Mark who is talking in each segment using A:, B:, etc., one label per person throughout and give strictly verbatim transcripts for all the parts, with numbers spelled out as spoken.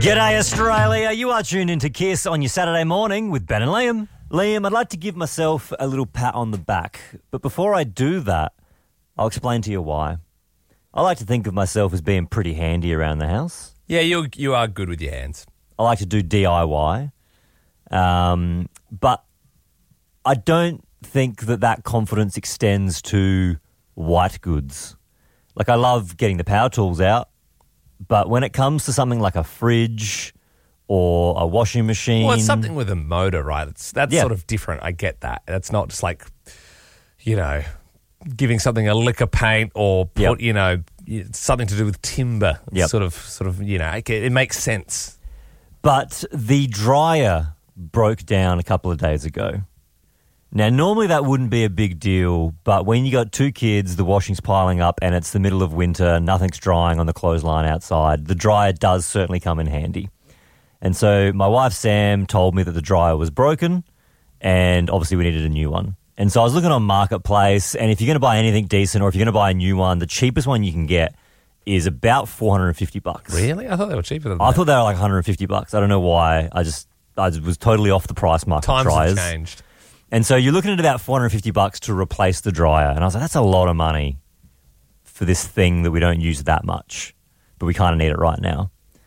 A: G'day, Australia. You are tuned into Kiss on your Saturday morning with Ben and Liam. Liam, I'd like to give myself a little pat on the back. But before I do that, I'll explain to you why. I like to think of myself as being pretty handy around the house.
B: Yeah, you you are good with your hands.
A: I like to do D I Y. Um, but I don't think that that confidence extends to white goods. Like, I love getting the power tools out. But when it comes to something like a fridge or a washing machine...
B: Well, it's something with a motor, right? It's That's
A: Yeah.
B: sort of different. I get that. That's not just like, you know, giving something a lick of paint or, put,
A: Yep.
B: you know, something to do with timber.
A: Yep.
B: Sort of, sort of, you know, it, it makes sense.
A: But the dryer broke down a couple of days ago. Now, normally that wouldn't be a big deal, but when you got two kids, the washing's piling up and it's the middle of winter, nothing's drying on the clothesline outside, the dryer does certainly come in handy. And so my wife, Sam, told me that the dryer was broken and obviously we needed a new one. And so I was looking on Marketplace, and if you're going to buy anything decent or if you're going to buy a new one, the cheapest one you can get is about four hundred fifty bucks.
B: Really? I thought they were cheaper than
A: I
B: that.
A: thought they were like one hundred fifty bucks. I don't know why. I just I was totally off the price mark.
B: Times
A: dryers.
B: have changed.
A: And so you're looking at about four hundred fifty bucks to replace the dryer. And I was like, that's a lot of money for this thing that we don't use that much, but we kind of need it right now.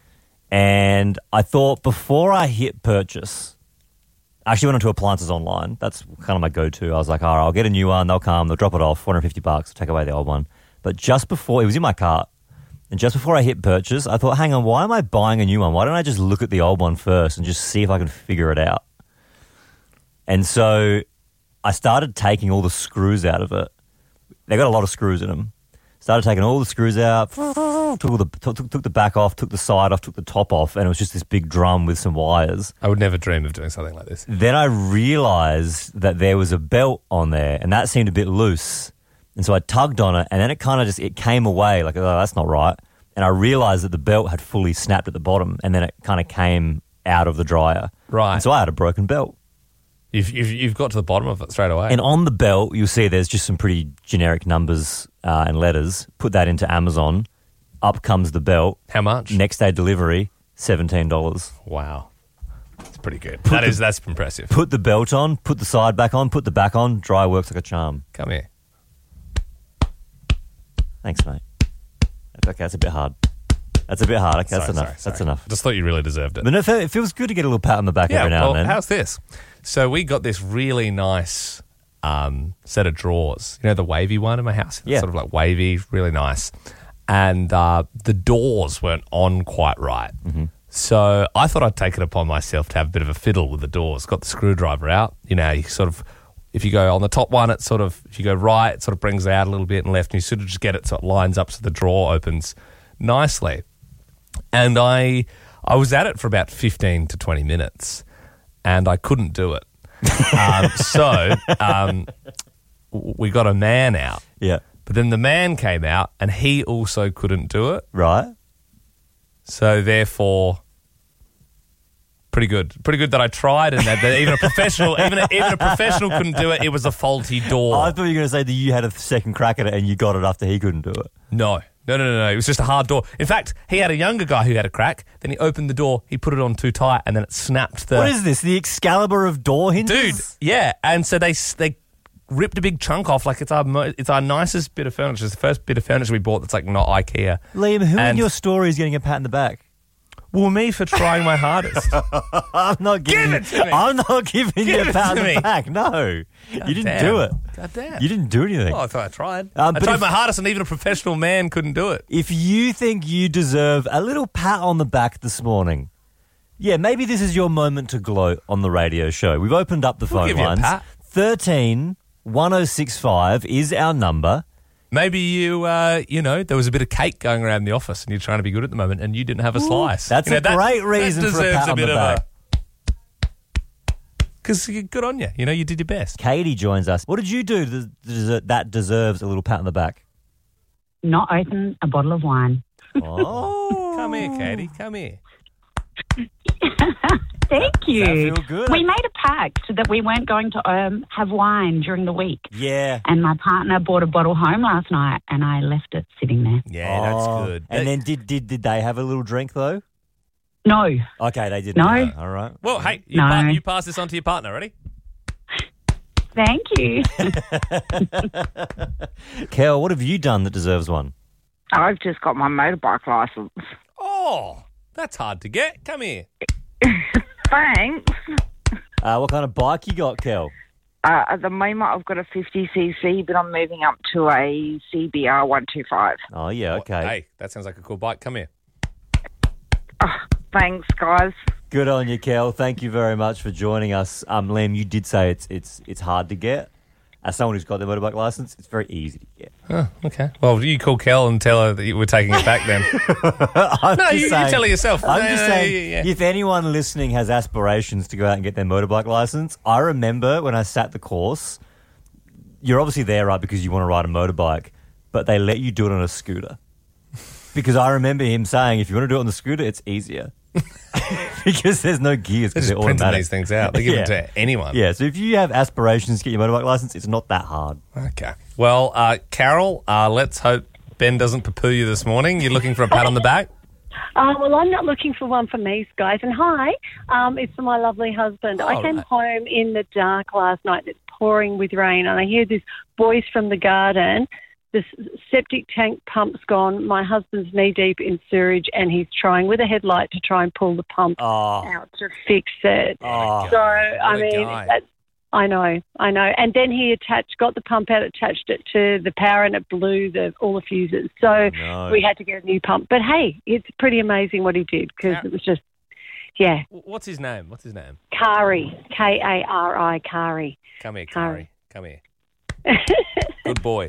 A: And I thought before I hit purchase, I actually went onto appliances online. That's kind of my go-to. I was like, all right, I'll get a new one. They'll come. They'll drop it off, four hundred fifty bucks, take away the old one. But just before, it was in my cart. And just before I hit purchase, I thought, hang on, why am I buying a new one? Why don't I just look at the old one first and just see if I can figure it out? And so I started taking all the screws out of it. They got a lot of screws in them. Started taking all the screws out, took, all the, took, took the back off, took the side off, took the top off, and it was just this big drum with some wires.
B: I would never dream of doing something like this.
A: Then I realised that there was a belt on there, and that seemed a bit loose. And so I tugged on it, and then it kind of just, it came away, like, oh, that's not right. And I realised that the belt had fully snapped at the bottom, and then it kind of came out of the dryer.
B: Right.
A: And so I had a broken belt.
B: You've, you've, you've got to the bottom of it straight away.
A: And on the belt, you'll see there's just some pretty generic numbers uh, and letters. Put that into Amazon. Up comes the belt.
B: How much?
A: Next day delivery, seventeen dollars.
B: Wow. That's pretty good. That
A: the-
B: is, that's impressive.
A: Put the belt on, put the side back on, put the back on. Dry works like a charm.
B: Come here.
A: Thanks, mate. Okay, that's a bit hard. That's a bit hard. Okay, that's
B: Sorry,
A: enough.
B: sorry,
A: That's
B: sorry.
A: enough.
B: I just thought you really deserved it.
A: But no, it fe- it feels good to get a little pat on the back
B: Yeah,
A: every now
B: well,
A: and then.
B: how's this? So we got this really nice um, set of drawers. You know, the wavy one in my house? It's
A: Yeah.
B: sort of like wavy, really nice. And uh, the doors weren't on quite right.
A: Mm-hmm.
B: So I thought I'd take it upon myself to have a bit of a fiddle with the doors. Got the screwdriver out. You know, you sort of, if you go on the top one, it sort of, if you go right, it sort of brings it out a little bit, and left, and you sort of just get it so it lines up so the drawer opens nicely. And I I was at it for about fifteen to twenty minutes, and I couldn't do it. um, so um, we got a man out.
A: Yeah.
B: But then the man came out, and he also couldn't do it.
A: Right?
B: So therefore, pretty good. Pretty good that I tried, and that, that even a professional, even a, even a professional couldn't do it. It was a faulty door.
A: I thought you were going to say that you had a second crack at it and you got it after he couldn't do it.
B: No. No, no, no, no. It was just a hard door. In fact, he had a younger guy who had a crack. Then he opened the door, he put it on too tight, and then it snapped the...
A: What is this? The Excalibur of door hinges?
B: Dude, yeah. And so they they ripped a big chunk off. Like, it's our mo- it's our nicest bit of furniture. It's the first bit of furniture we bought that's, like, not IKEA.
A: Liam, who in
B: And-
A: your story is getting a pat in the back?
B: Well, me for trying my hardest.
A: I'm not giving
B: Give it to me.
A: I'm not giving you
B: Give
A: a
B: it
A: pat on
B: to
A: the
B: me.
A: back. No. you didn't
B: damn.
A: do it.
B: God damn.
A: You didn't do anything.
B: Oh, I thought I tried.
A: Um,
B: I
A: but
B: tried
A: if-
B: my hardest, and even a professional man couldn't do it.
A: If you think you deserve a little pat on the back this morning, yeah, maybe this is your moment to gloat on the radio show. We've opened up the
B: We'll
A: phone
B: give you a
A: lines.
B: pat.
A: thirteen one oh six five is our number.
B: Maybe you, uh, you know, there was a bit of cake going around the office, and you're trying to be good at the moment, and you didn't have a slice.
A: That's
B: You know,
A: a
B: that-
A: great reason
B: that
A: for a
B: deserves
A: pat on
B: bit
A: the
B: of a-
A: back.
B: Because good on you. You know, you did your best.
A: Katie joins us. What did you do that des- that deserves a little pat on the back?
C: Not open a bottle of wine.
A: Oh.
B: Come here, Katie. Come here.
C: Thank you.
A: that feel good?
C: We made a pact that we weren't going to um, have wine during the week.
A: Yeah.
C: And my partner bought a bottle home last night, and I left it sitting there.
B: Yeah,
A: Oh.
B: that's good.
A: And then did, did did they have a little drink though?
C: No.
A: Okay, they didn't.
C: No.
A: know. All right.
B: Well, hey, you,
C: No.
B: pa- you pass this on to your partner. Ready?
C: Thank you.
A: Kel, what have you done that deserves one?
D: I've just got my motorbike licence.
B: Oh, that's hard to get. Come here.
D: Thanks.
A: Uh, what kind of bike you got, Kel?
D: Uh, at the moment, I've got a fifty c c, but I'm moving up to a C B R one twenty-five.
A: Oh, yeah, okay.
B: Hey, that sounds like a cool bike. Come here.
D: Oh, thanks, guys.
A: Good on you, Kel. Thank you very much for joining us. Um, Liam, you did say it's it's it's hard to get. As someone who's got their motorbike licence, it's very easy to get.
B: Oh, okay. Well, you call Kel and tell her that you were taking it back then.
A: I'm
B: No,
A: just
B: you, you
A: saying-
B: tell her yourself.
A: I'm
B: No,
A: just
B: no,
A: saying,
B: yeah, yeah.
A: if anyone listening has aspirations to go out and get their motorbike licence, I remember when I sat the course, you're obviously there, right, because you want to ride a motorbike, but they let you do it on a scooter. Because I remember him saying, if you want to do it on the scooter, it's easier. Because there's no gears
B: They're
A: because
B: just
A: they're
B: printing
A: automatic.
B: these things out. They give
A: Yeah.
B: them to anyone.
A: Yeah, so if you have aspirations to get your motorbike licence, it's not that hard.
B: Okay. Well, uh, Carol, uh, let's hope Ben doesn't poo-poo you this morning. You're looking for a pat on the back?
E: Uh, well, I'm not looking for one for me, guys. And hi, um, it's for my lovely husband.
B: Oh,
E: I came
B: right.
E: home in the dark last night. It's pouring with rain, and I hear this voice from the garden. The s- septic tank pump's gone. My husband's knee deep in sewage, and he's trying with a headlight to try and pull the pump
A: Oh,
E: out to fix it.
A: oh.
E: So, I
B: a
E: mean,
B: guy.
E: that's, I know, I know. And then he attached, got the pump out, attached it to the power, and it blew the all the fuses. So
A: No.
E: we had to get a new pump. But hey, it's pretty amazing what he did because
B: Yeah.
E: it was just, yeah,
B: What's his name? What's his name?
E: Kari, K A R I, Kari.
B: Come here,
E: Kari.
B: Kari. Come here. Good boy.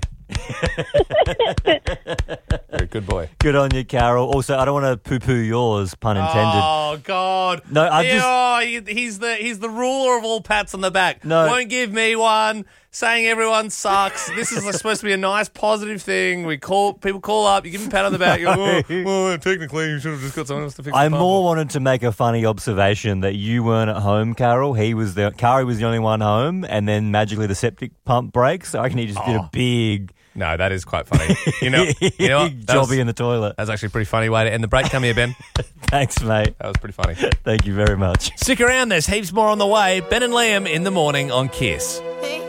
B: You're a good boy.
A: Good on you, Carol. Also, I don't want to poo-poo yours, pun intended.
B: Oh God!
A: No, I
B: Yeah,
A: just-
B: oh, he- he's the he's the ruler of all pats on the back.
A: No.
B: Won't give me one. Saying everyone sucks. This is supposed to be a nice, positive thing. We call people call up. You give them a pat on the back. You go, oh, well, technically, you should have just got someone else to fix.
A: I
B: the pump.
A: more wanted to make a funny observation that you weren't at home, Carol. He was there. Kari was the only one home, and then magically the septic pump breaks. So I reckon he just did
B: Oh.
A: a big,
B: No, that is quite funny. You know, you know what?
A: big
B: That was,
A: jobby in the toilet.
B: that was actually a pretty funny way to end the break. Come here, Ben.
A: Thanks, mate.
B: That was pretty funny.
A: Thank you very much.
B: Stick around. There's heaps more on the way. Ben and Liam in the morning on Kiss.